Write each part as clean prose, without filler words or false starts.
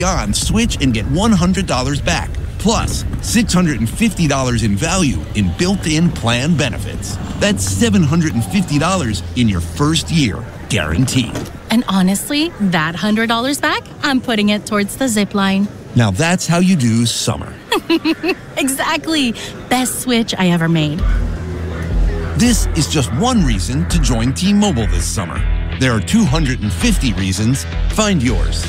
on, switch and get $100 back. Plus, $650 in value in built-in plan benefits. That's $750 in your first year, guaranteed. And honestly, that $100 back, I'm putting it towards the zip line. Now that's how you do summer. Exactly. Best switch I ever made. This is just one reason to join T-Mobile this summer. There are 250 reasons. Find yours.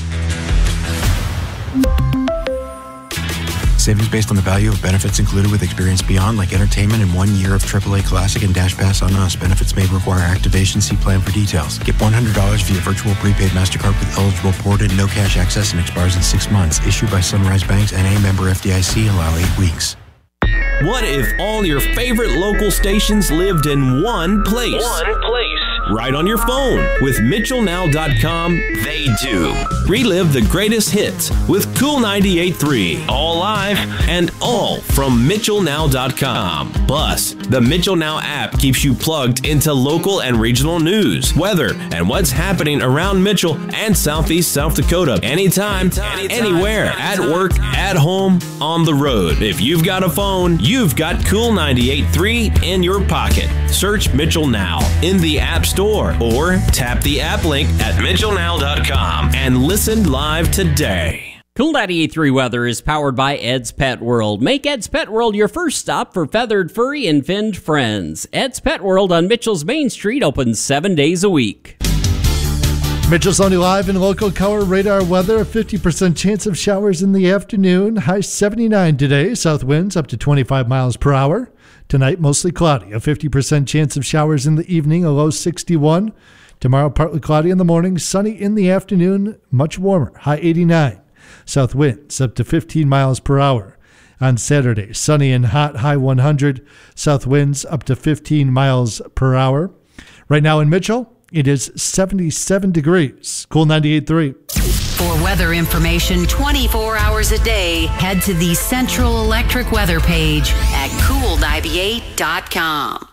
Savings based on the value of benefits included with Experience Beyond, like entertainment and 1 year of AAA Classic and Dash Pass on us. Benefits may require activation. See plan for details. Get $100 via virtual prepaid MasterCard with eligible port and no cash access and expires in 6 months. Issued by Sunrise Banks, N.A. member FDIC. Allow 8 weeks. What if all your favorite local stations lived in one place? Right on your phone. With MitchellNow.com, they do. Relive the greatest hits with Cool 98.3, all live and all from MitchellNow.com. Plus, the Mitchell Now app keeps you plugged into local and regional news, weather, and what's happening around Mitchell and Southeast South Dakota. Anytime, anywhere, at work, at home, on the road. If you've got a phone, you've got Cool 98.3 in your pocket. Search Mitchell Now in the App Store or tap the app link at MitchellNow.com and listen live today. Cool 98.3 weather is powered by Ed's Pet World. Make Ed's Pet World your first stop for feathered, furry, and finned friends. Ed's Pet World on Mitchell's Main Street opens 7 days a week. Mitchell's Only Live and local color radar weather. A 50% chance of showers in the afternoon. High 79 today. South winds up to 25 miles per hour. Tonight, mostly cloudy. A 50% chance of showers in the evening. A low 61. Tomorrow, partly cloudy in the morning. Sunny in the afternoon. Much warmer. High 89. South winds up to 15 miles per hour. On Saturday, sunny and hot. High 100. South winds up to 15 miles per hour. Right now in Mitchell, it is 77 degrees. Cool 98.3. For weather information 24 hours a day, head to the Central Electric weather page at cool98.com.